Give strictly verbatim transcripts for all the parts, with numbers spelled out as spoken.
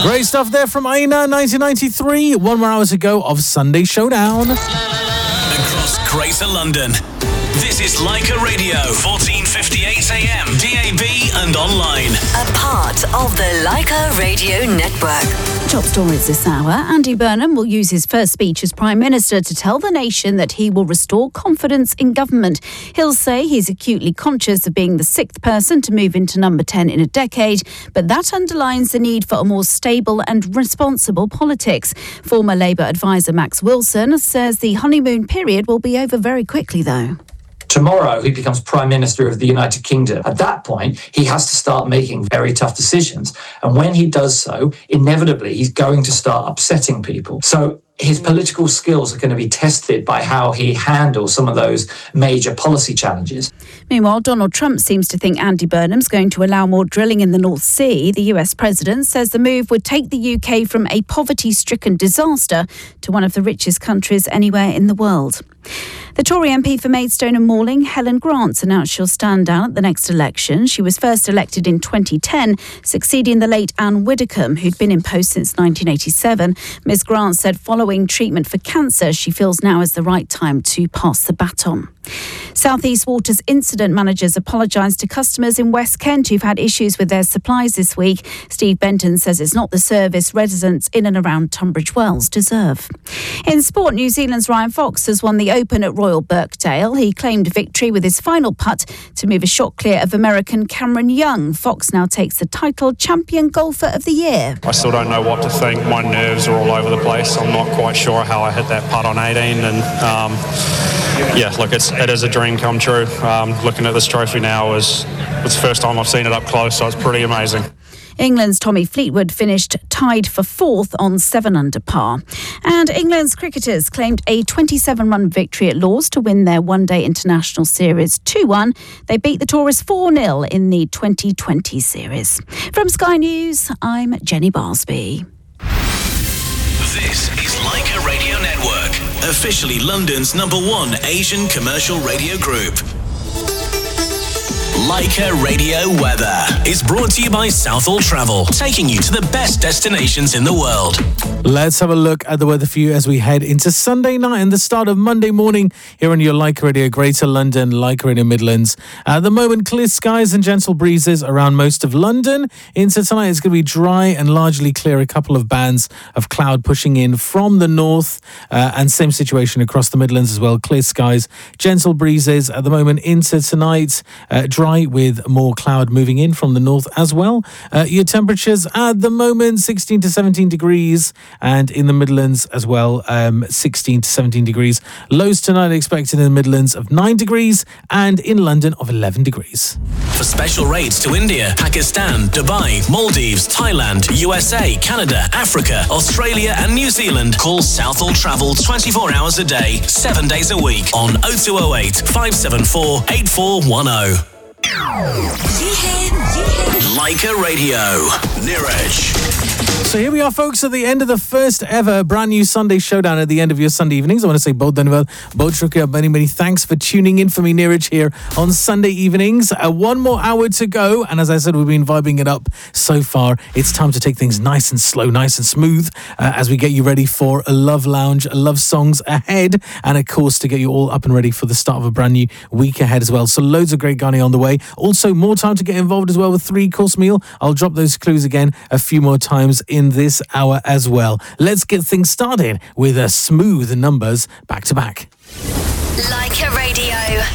Great stuff there from Aina, nineteen ninety-three. One more hour to go of Sunday Showdown. Across Greater London, this is Leica Radio, fourteen fifty-eight A M, D A B and online. A part of the Leica Radio Network. Top stories this hour. Andy Burnham will use his first speech as Prime Minister to tell the nation that he will restore confidence in government. He'll say he's acutely conscious of being the sixth person to move into number ten in a decade, but that underlines the need for a more stable and responsible politics. Former Labour advisor Max Wilson says the honeymoon period will be over very quickly, though. Tomorrow, he becomes Prime Minister of the United Kingdom. At that point, he has to start making very tough decisions. And when he does so, inevitably, he's going to start upsetting people. So his political skills are going to be tested by how he handles some of those major policy challenges. Meanwhile, Donald Trump seems to think Andy Burnham's going to allow more drilling in the North Sea. The U S president says the move would take the U K from a poverty-stricken disaster to one of the richest countries anywhere in the world. The Tory M P for Maidstone and Malling, Helen Grant, announced she'll stand down at the next election. She was first elected in twenty ten, succeeding the late Anne Widdecombe, who'd been in post since nineteen eighty-seven. Miz Grant said following treatment for cancer, she feels now is the right time to pass the baton. South East Water's incident managers apologised to customers in West Kent who've had issues with their supplies this week. Steve Benton says it's not the service residents in and around Tunbridge Wells deserve. In sport, New Zealand's Ryan Fox has won the Open at Royal Birkdale. He claimed victory with his final putt to move a shot clear of American Cameron Young. Fox now takes the title Champion Golfer of the Year. I still don't know what to think. My nerves are all over the place. I'm not quite sure how I hit that putt on eighteen, and um, yeah, look, it's it is a dream come true. Um, looking at this trophy now is it's the first time I've seen it up close, so it's pretty amazing. England's Tommy Fleetwood finished tied for fourth on seven under par. And England's cricketers claimed a twenty-seven run victory at Lord's to win their one-day international series two one. They beat the Tourists four nil in the twenty twenty series. From Sky News, I'm Jenny Barsby. This is Leica Radio Network, officially London's number one Asian commercial radio group. Leica Radio Weather is brought to you by Southall Travel, taking you to the best destinations in the world. Let's have a look at the weather for you as we head into Sunday night and the start of Monday morning here on your Leica Radio Greater London, Leica Radio Midlands. At the moment, clear skies and gentle breezes around most of London. Into tonight, it's going to be dry and largely clear. A couple of bands of cloud pushing in from the north, uh, and same situation across the Midlands as well. Clear skies, gentle breezes at the moment into tonight. Uh, dry with more cloud moving in from the north as well. Uh, your temperatures at the moment, sixteen to seventeen degrees, and in the Midlands as well, um, sixteen to seventeen degrees. Lows tonight expected in the Midlands of nine degrees and in London of eleven degrees. For special rates to India, Pakistan, Dubai, Maldives, Thailand, U S A, Canada, Africa, Australia and New Zealand, call Southall Travel twenty-four hours a day, seven days a week on oh two oh eight, five seven four, eight four one oh. Leica Radio, Niraj. So here we are, folks, at the end of the first ever brand new Sunday Showdown at the end of your Sunday evenings. I want to say both Daniel, both Shukriya, many, many thanks for tuning in for me, Niraj, here on Sunday evenings. Uh, one more hour to go. And as I said, we've been vibing it up so far. It's time to take things nice and slow, nice and smooth uh, as we get you ready for a love lounge, love songs ahead. And of course, to get you all up and ready for the start of a brand new week ahead as well. So loads of great Ghani on the way. Also, more time to get involved as well with three-course meal. I'll drop those clues again a few more times in this hour as well. Let's get things started with a smooth numbers back to back. Leica Radio.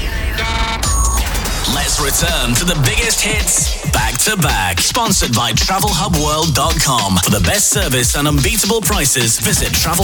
Let's return to the biggest hits back to back. Sponsored by travel hub world dot com. For the best service and unbeatable prices, visit travel